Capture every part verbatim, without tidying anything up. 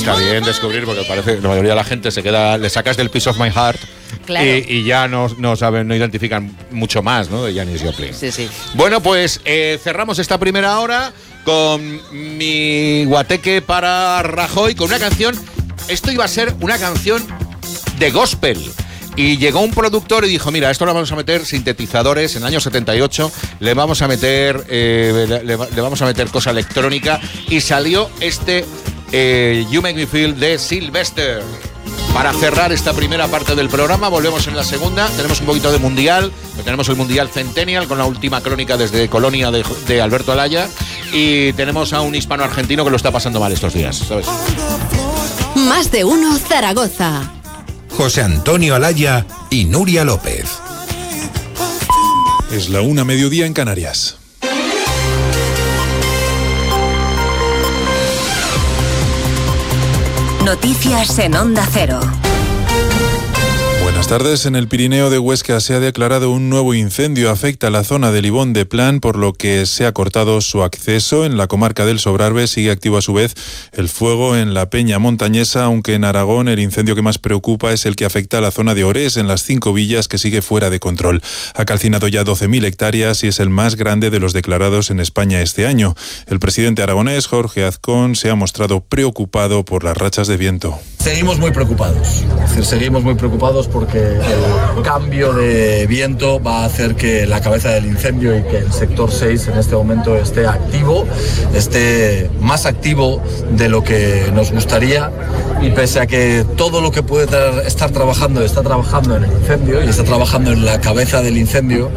está bien descubrir, porque parece que la mayoría de la gente se queda, le sacas del Piece of My Heart. Claro. Y, y ya no, no saben, no identifican mucho más, ¿no?, de Janis Joplin. Sí, sí. Bueno, pues eh, cerramos esta primera hora con mi guateque para Rajoy, con una canción. Esto iba a ser una canción de gospel. Y llegó un productor y dijo, mira, esto lo vamos a meter sintetizadores en el año setenta y ocho, le vamos a meter eh, le, le vamos a meter cosa electrónica, y salió este eh, You Make Me Feel de Sylvester. Para cerrar esta primera parte del programa, volvemos en la segunda. Tenemos un poquito de mundial, tenemos el Mundial Centennial con la última crónica desde Colonia de, de Alberto Alaya, y tenemos a un hispano-argentino que lo está pasando mal estos días, ¿sabes? Más de uno Zaragoza. José Antonio Alaya y Nuria López. Es la una mediodía en Canarias. Noticias en Onda Cero. Buenas tardes. En el Pirineo de Huesca se ha declarado un nuevo incendio. Afecta a la zona de Libón de Plan, por lo que se ha cortado su acceso. En la comarca del Sobrarbe sigue activo a su vez el fuego en la Peña Montañesa, aunque en Aragón el incendio que más preocupa es el que afecta a la zona de Orés, en las cinco villas, que sigue fuera de control. Ha calcinado ya doce mil hectáreas y es el más grande de los declarados en España este año. El presidente aragonés, Jorge Azcón, se ha mostrado preocupado por las rachas de viento. Seguimos muy preocupados, es decir, seguimos muy preocupados porque el cambio de viento va a hacer que la cabeza del incendio y que el sector seis en este momento esté activo, esté más activo de lo que nos gustaría, y pese a que todo lo que puede tra- estar trabajando está trabajando en el incendio y está trabajando en la cabeza del incendio,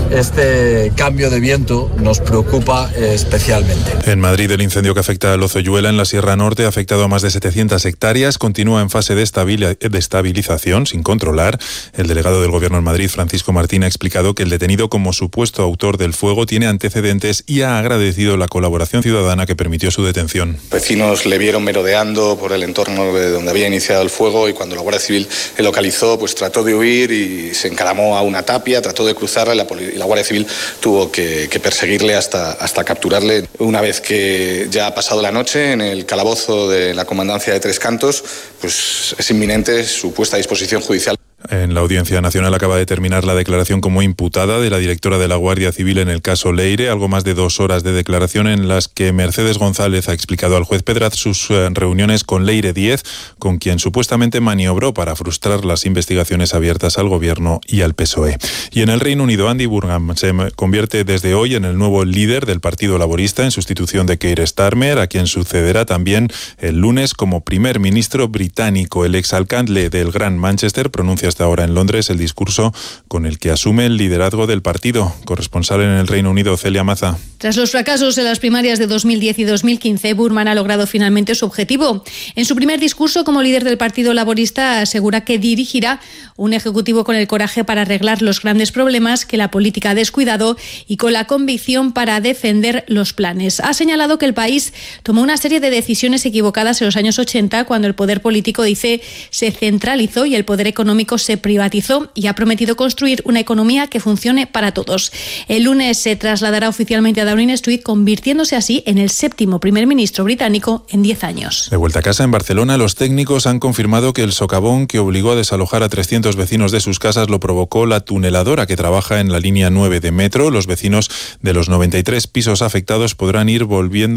este cambio de viento nos preocupa especialmente. En Madrid, el incendio que afecta a Lozoyuela en la Sierra Norte ha afectado a más de setecientas hectáreas, continúa en fase de, estabil- de estabilización sin controlar. El delegado del Gobierno en Madrid, Francisco Martín, ha explicado que el detenido como supuesto autor del fuego tiene antecedentes y ha agradecido la colaboración ciudadana que permitió su detención. Vecinos le vieron merodeando por el entorno de donde había iniciado el fuego, y cuando la Guardia Civil le localizó, pues trató de huir y se encaramó a una tapia, trató de cruzarla, y la, poli- y la Guardia Civil tuvo que, que perseguirle hasta, hasta capturarle. Una vez que ya ha pasado la noche en el calabozo de la Comandancia de Tres Cantos, pues es inminente su puesta a disposición judicial. En la Audiencia Nacional acaba de terminar la declaración como imputada de la directora de la Guardia Civil en el caso Leire, algo más de dos horas de declaración en las que Mercedes González ha explicado al juez Pedraz sus eh, reuniones con Leire Díez, con quien supuestamente maniobró para frustrar las investigaciones abiertas al Gobierno y al P S O E. Y en el Reino Unido, Andy Burnham se convierte desde hoy en el nuevo líder del Partido Laborista, en sustitución de Keir Starmer, a quien sucederá también el lunes como primer ministro británico. El exalcalde del Gran Manchester pronuncia hasta ahora en Londres el discurso con el que asume el liderazgo del partido. Corresponsal en el Reino Unido, Celia Maza. Tras los fracasos en las primarias de dos mil diez y dos mil quince, Burman ha logrado finalmente su objetivo. En su primer discurso como líder del Partido Laborista asegura que dirigirá un ejecutivo con el coraje para arreglar los grandes problemas que la política ha descuidado y con la convicción para defender los planes. Ha señalado que el país tomó una serie de decisiones equivocadas en los años ochenta, cuando el poder político, dice, se centralizó y el poder económico se privatizó, y ha prometido construir una economía que funcione para todos. El lunes se trasladará oficialmente a Downing Street, convirtiéndose así en el séptimo primer ministro británico en diez años. De vuelta a casa, en Barcelona, los técnicos han confirmado que el socavón que obligó a desalojar a trescientos vecinos de sus casas lo provocó la tuneladora que trabaja en la línea nueve de metro. Los vecinos de los noventa y tres pisos afectados podrán ir volviendo